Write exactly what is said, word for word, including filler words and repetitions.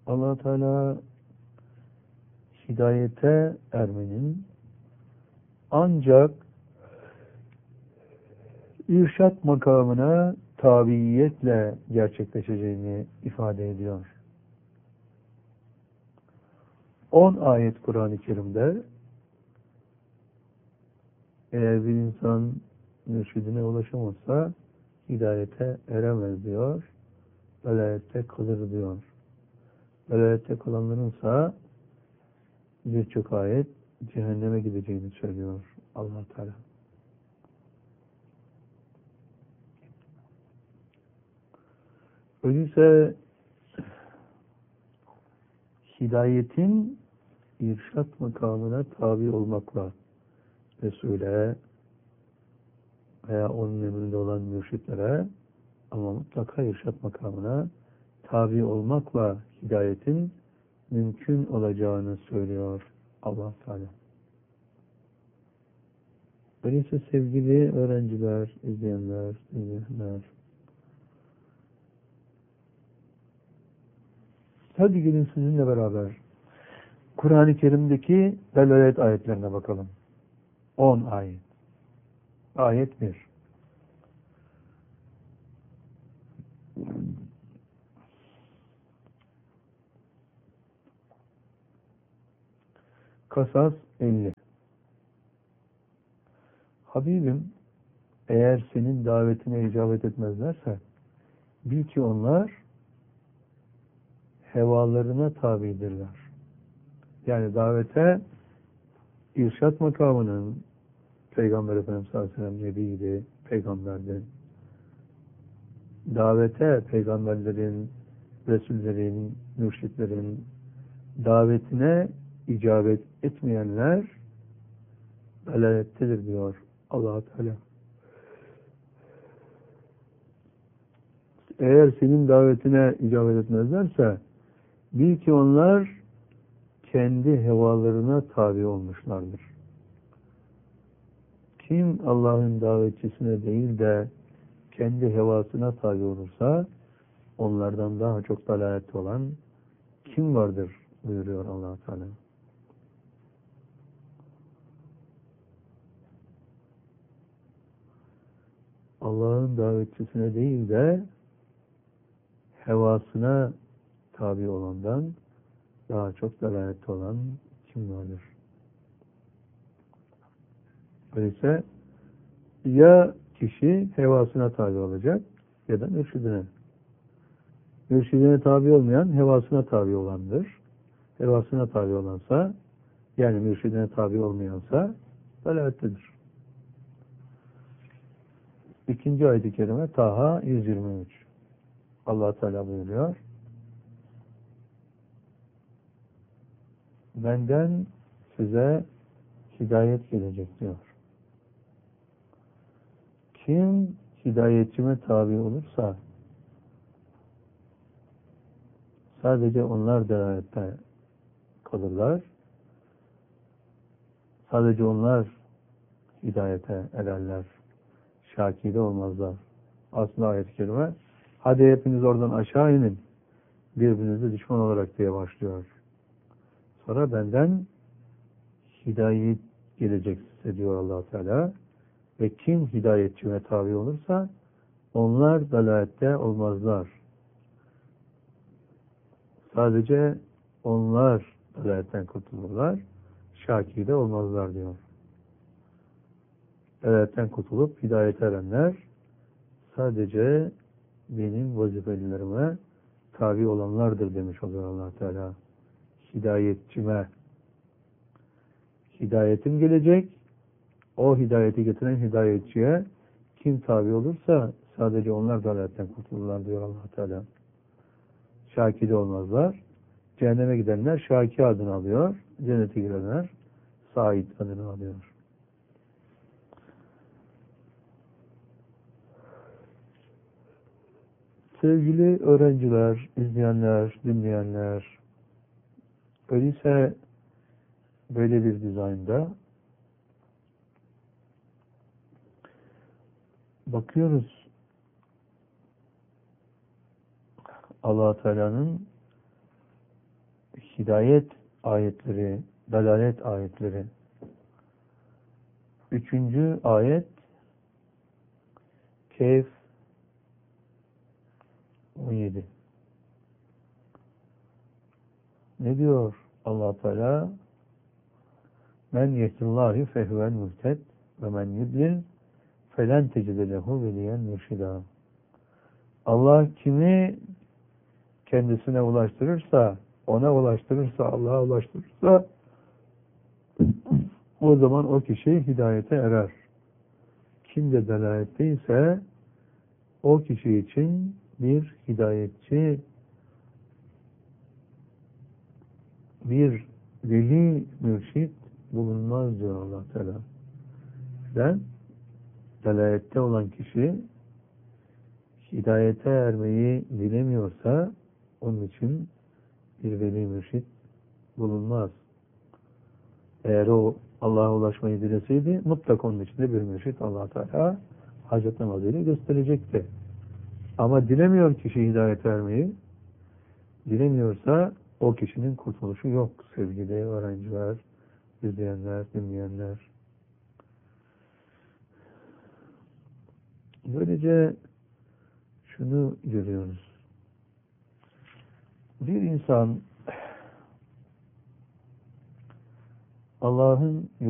Allah Teala hidayete ermenin ancak irşat makamına tabiiyetle gerçekleşeceğini ifade ediyor. on ayet Kur'an-ı Kerim'de eğer bir insan mürşidine ulaşamazsa hidayete eremez diyor. Velayette kalır diyor. Velayette kalanlarınsa birçok ayet cehenneme gideceğini söylüyor Allah Teala. Öyleyse hidayetin irşat makamına tabi olmakla Resul'e veya onun emrinde olan mürşitlere ama mutlaka irşat makamına tabi olmakla hidayetin mümkün olacağını söylüyor Allah Teala. Öyleyse sevgili öğrenciler, izleyenler, dinleyenler, hadi gelin sizinle beraber Kur'an-ı Kerim'deki delalet ayetlerine bakalım. on ayet. Ayet bir. Kasas elli. Habibim, eğer senin davetine icabet etmezlerse bil ki onlar hevalarına tabidirler. Yani davete irşat makamının Peygamber Efendimiz sallallahu aleyhi ve sellem nebiydi, peygamberdi. Davete peygamberlerin, resullerin, mürşitlerin davetine icabet etmeyenler dalalettedir diyor Allah Teala. Eğer senin davetine icabet etmezlerse bil ki onlar kendi hevalarına tabi olmuşlardır. Kim Allah'ın davetçisine değil de kendi hevasına tabi olursa onlardan daha çok dalalet olan kim vardır buyuruyor Allah Teala. Allah'ın davetçisine değil de hevasına tabi olandan daha çok dalaletli olan kim vardır? Öyleyse ya kişi hevasına tabi olacak ya da mürşidine. Mürşidine tabi olmayan hevasına tabi olandır. Hevasına tabi olansa, yani mürşidine tabi olmayansa dalalettedir. İkinci ayet-i kerime Taha yüz yirmi üç. Allah Teala buyuruyor. Benden size hidayet gelecek diyor. Kim hidayetçime tabi olursa sadece onlar delalette kalırlar. Sadece onlar hidayete ererler. Şakide olmazlar. Aslında ayet-i kerime hadi hepiniz oradan aşağı inin. Birbirinize düşman olarak diye başlıyor. Sonra benden hidayet gelecek size diyor Allah Teala. Ve kim hidayetçime tabi olursa onlar dalalette olmazlar. Sadece onlar dalaletten kurtulurlar. Şakide olmazlar diyor. Dalaletten kurtulup hidayete erenler sadece benim vazifelilerime tabi olanlardır demiş oluyor Allah Teala. Hidayetçime hidayetim gelecek. O hidayeti getiren hidayetçiye kim tabi olursa sadece onlar dalaletten kurtulurlar diyor Allah Teala. Şakide olmazlar. Cehenneme gidenler Şaki adını alıyor. Cennete girenler Said adını alıyor. Sevgili öğrenciler, izleyenler, dinleyenler, öyleyse böyle bir dizaynda bakıyoruz Allah Teala'nın hidayet ayetleri, dalalet ayetleri. Üçüncü ayet Kehf on yedi. Ne diyor Allah Teala? Men yehdillahi fehvel muhted ve men yudlil felen tecide lehu veliyen mürşida. Allah kimi kendisine ulaştırırsa, ona ulaştırırsa, Allah'a ulaştırırsa o zaman o kişi hidayete erer. Kim de delaletteyse o kişi için bir hidayetçi, bir veli mürşit bulunmaz diyor Allah Teala. Ve delalette olan kişi hidayete ermeyi dilemiyorsa onun için bir veli mürşit bulunmaz. Eğer o Allah'a ulaşmayı dileseydi mutlaka onun içinde bir mürşit Allah Teala hacet namazıyla gösterecekti. Ama dilemiyor kişi hidayete ermeyi. Dilemiyorsa o kişinin kurtuluşu yok sevgili öğrenciler, izleyenler, dinleyenler. Böylece şunu görüyoruz. Bir insan Allah'ın